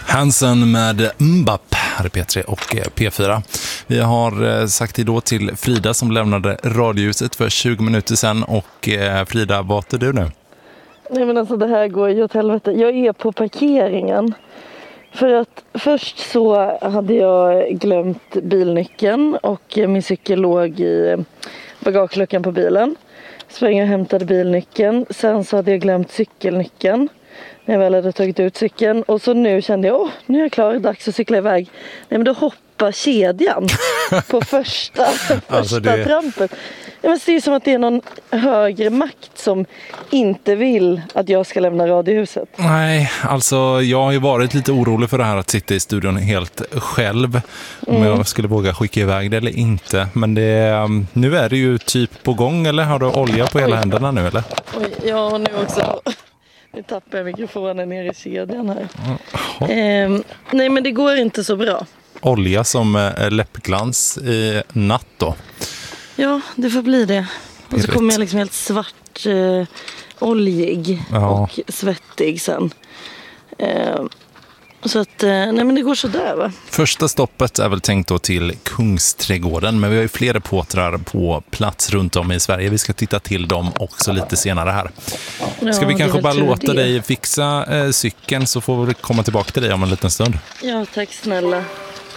Hansen med Mbap, här är P3 och P4. Vi har sagt idag till Frida som lämnade Radiohuset för 20 minuter sedan. Och Frida, vart är du nu? Nej men alltså det här går ju åt helvete. Jag är på parkeringen. För att först så hade jag glömt bilnyckeln och min cykel låg i bagageluckan på bilen. Sprang och hämtade bilnyckeln. Sen så hade jag glömt cykelnyckeln när jag väl hade tagit ut cykeln. Och så nu kände jag, nu är jag klar, dags att cykla iväg. Nej men då hoppar kedjan på första trampen. Ja, men det är ju som att det är någon högre makt som inte vill att jag ska lämna Radiohuset. Nej, alltså jag har ju varit lite orolig för det här att sitta i studion helt själv. Om jag skulle våga skicka iväg det eller inte. Men nu är det ju typ på gång, eller har du olja på hela händerna nu eller? Oj, ja, nu också. Nu tappar jag mikrofonen ner i kedjan här. Nej men det går inte så bra. Olja som läppglans i natt då? Ja, det får bli det. Och så kommer jag liksom helt svart, oljig och svettig sen. Så att, nej men det går så där va. Första stoppet är väl tänkt då till Kungsträdgården, men vi har ju fler reportrar på plats runt om i Sverige. Vi ska titta till dem också lite senare här. Ska vi kanske bara låta dig fixa cykeln så får vi komma tillbaka till dig om en liten stund. Ja, tack snälla.